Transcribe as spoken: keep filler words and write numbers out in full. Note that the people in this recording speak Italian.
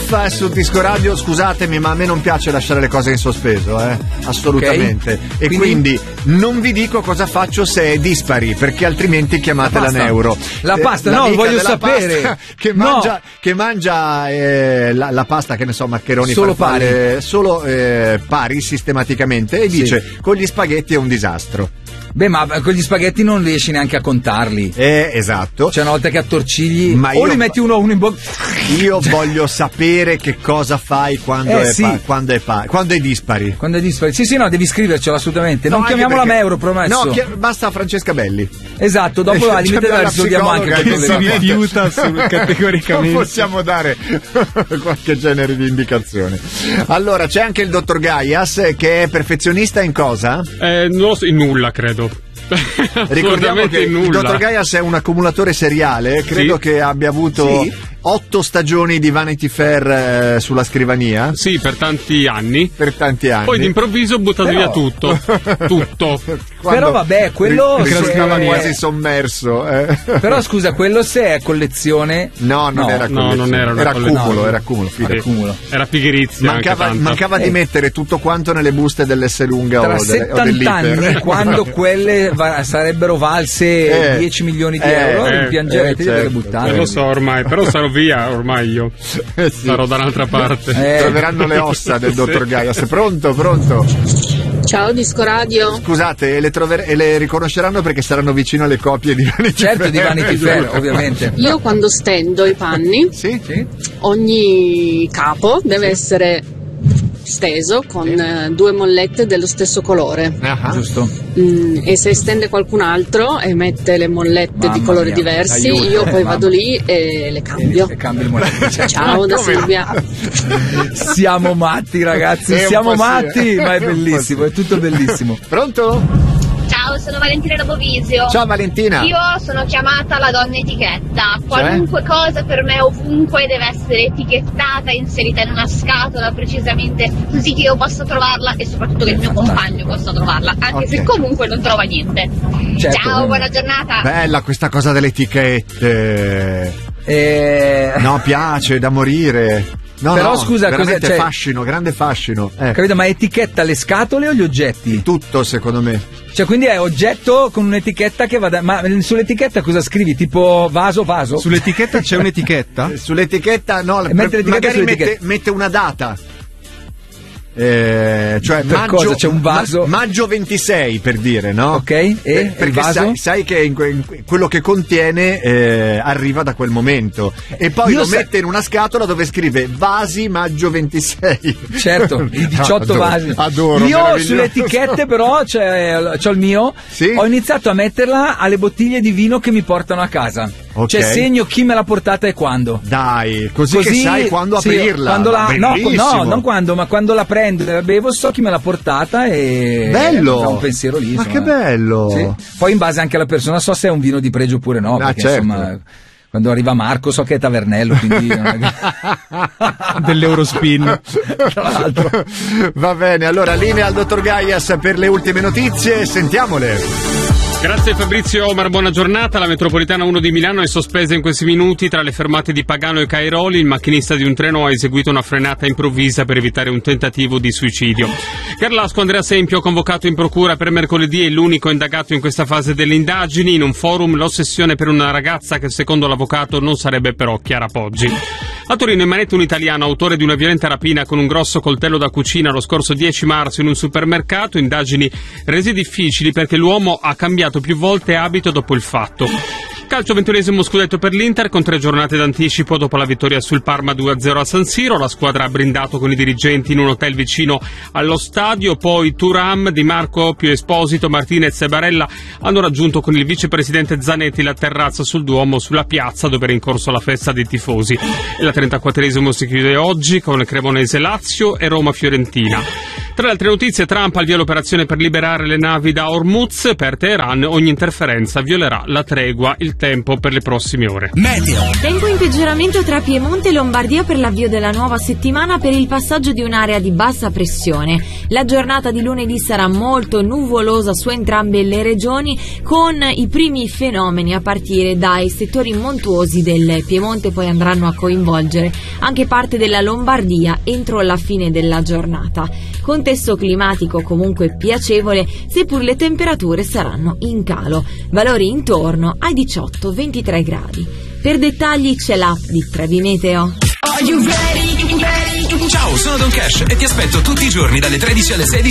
Alfa su Disco Radio. Scusatemi, ma a me non piace lasciare le cose in sospeso, eh? Assolutamente. Okay. E quindi? quindi non vi dico cosa faccio se è dispari, perché altrimenti chiamate la, la Neuro. La pasta, eh, no, voglio sapere. Che no. mangia, che mangia eh, la, la pasta, che ne so, maccheroni solo farfalle, pari, solo eh, pari sistematicamente, e dice sì. con gli spaghetti è un disastro. Beh, ma con gli spaghetti non riesci neanche a contarli. Eh, esatto. Cioè, una volta che attorcigli, ma o io, li metti uno a uno in bocca. Io voglio sapere che cosa fai quando, eh, è, sì. pa- quando, è, pa- quando è dispari. Quando è dispari. Sì, sì, no, devi scrivercelo assolutamente. No, non chiamiamola perché... Meuro, promesso. No, chi- basta Francesca Belli. Esatto, dopo al limite la risolviamo anche. Che si rifiuta su, categoricamente. Non possiamo dare qualche genere di indicazione. Allora, c'è anche il dottor Gaias, che è perfezionista in cosa? Eh, non so, in nulla, credo. Ricordiamo che il dottor Gaias è un accumulatore seriale, credo sì. che abbia avuto sì. otto stagioni di Vanity Fair eh, sulla scrivania. Sì, per tanti anni. Per tanti anni. Poi d'improvviso ho buttato Però... via tutto. Tutto. Quando Però vabbè, quello ri- se... stava quasi sommerso. Eh. Però scusa, quello se è collezione. No, non no, era collezione. No, non era una era collezione. accumulo, no, era accumulo, era, accumulo. Era pigrizia. Mancava, mancava eh. di mettere tutto quanto nelle buste dell'S lunga Tra o, de- o dell'Iper. anni, quando quelle va- sarebbero valse eh. dieci milioni di eh. euro, eh. rimpiangerete eh, di aver certo. buttato. Eh, lo so ormai, però sarò via ormai io. Eh, sì. Sarò da un'altra parte. Eh. Troveranno le ossa del dottor sì. Gaias. Pronto, pronto. Ciao Disco Radio. Scusate, e le, trover- e le riconosceranno perché saranno vicino alle copie di Vanity certo, Fair. di Vanity Fair, ovviamente. Io quando stendo i panni, sì? Sì? ogni capo deve sì. essere steso con sì. due mollette dello stesso colore. Uh-huh. Giusto. Mm, e se stende qualcun altro e mette le mollette Mamma di colori mia, diversi, aiuto, io poi eh, vado lì e le cambio. E, e cambio le mollette. Ciao da Silvia. Siamo matti, ragazzi, È siamo matti, sì. ma è bellissimo, è tutto bellissimo. Pronto? Ciao, sono Valentina da Bovisio. Ciao Valentina. Io sono chiamata la donna etichetta. Qualunque cioè? cosa per me ovunque deve essere etichettata, inserita in una scatola precisamente, così che io possa trovarla e soprattutto che il mio compagno possa trovarla, anche okay. se comunque non trova niente. Certo. Ciao, buona giornata. Bella questa cosa delle etichette. Eh... No, piace da morire. No, Però no, scusa, veramente cos'è, cioè... fascino, grande fascino. Eh. Capito, ma etichetta le scatole o gli oggetti? Tutto, secondo me. Cioè, quindi è oggetto con un'etichetta che va da... Ma sull'etichetta cosa scrivi? Tipo vaso, vaso? Sull'etichetta c'è un'etichetta? Sull'etichetta, no, e mette magari mette, mette una data. Eh, cioè per maggio, cosa? C'è un vaso? ma, maggio ventisei, per dire, no? Ok, e per, perché il vaso? Sai, sai che in que, in quello che contiene eh, arriva da quel momento e poi Io lo sa- mette in una scatola dove scrive vasi maggio ventisei. Certo, i diciotto no, adoro, vasi. Adoro, io sulle etichette però c'è, c'ho il mio. Sì? Ho iniziato a metterla alle bottiglie di vino che mi portano a casa. Okay. Cioè segno chi me l'ha portata e quando. Dai, così, così che sai quando sì, aprirla. Quando la, no, no, non quando, ma quando la prendo e la bevo so chi me l'ha portata e bello. Fa un pensiero lì. Ma insomma. che bello. Sì. Poi in base anche alla persona so se è un vino di pregio oppure no. Ah, perché certo. insomma quando arriva Marco so che è tavernello, quindi dell'Eurospin. Tra l'altro. Va bene, allora linea al dottor Gaias per le ultime notizie, sentiamole. Grazie Fabrizio Omar, buona giornata. La metropolitana uno di Milano è sospesa in questi minuti tra le fermate di Pagano e Cairoli. Il macchinista di un treno ha eseguito una frenata improvvisa per evitare un tentativo di suicidio. Carlasco Andrea Sempio, convocato in procura per mercoledì, è l'unico indagato in questa fase delle indagini. In un forum l'ossessione per una ragazza che secondo l'avvocato non sarebbe però Chiara Poggi. A Torino in manetta un italiano autore di una violenta rapina con un grosso coltello da cucina lo scorso dieci marzo in un supermercato, indagini rese difficili perché l'uomo ha cambiato più volte abito dopo il fatto. Calcio, ventunesimo scudetto per l'Inter con tre giornate d'anticipo dopo la vittoria sul Parma due a zero a San Siro. La squadra ha brindato con i dirigenti in un hotel vicino allo stadio, poi Thuram, Di Marco, Pio Esposito, Martinez e Barella hanno raggiunto con il vicepresidente Zanetti la terrazza sul Duomo sulla piazza dove era in corso la festa dei tifosi. E la trentaquattresimo si chiude oggi con Cremonese Lazio e Roma Fiorentina. Tra le altre notizie, Trump al via l'operazione per liberare le navi da Hormuz. Per Teheran ogni interferenza violerà la tregua, il tempo per le prossime ore. Meteo. Tempo in peggioramento tra Piemonte e Lombardia per l'avvio della nuova settimana per il passaggio di un'area di bassa pressione. La giornata di lunedì sarà molto nuvolosa su entrambe le regioni, con i primi fenomeni a partire dai settori montuosi del Piemonte, poi andranno a coinvolgere anche parte della Lombardia entro la fine della giornata. Contesto climatico comunque piacevole, seppur le temperature saranno in calo, valori intorno ai diciotto ventitré gradi. Per dettagli c'è l'app di Trevi Meteo. Ciao, sono Don Cash e ti aspetto tutti i giorni dalle tredici alle sedici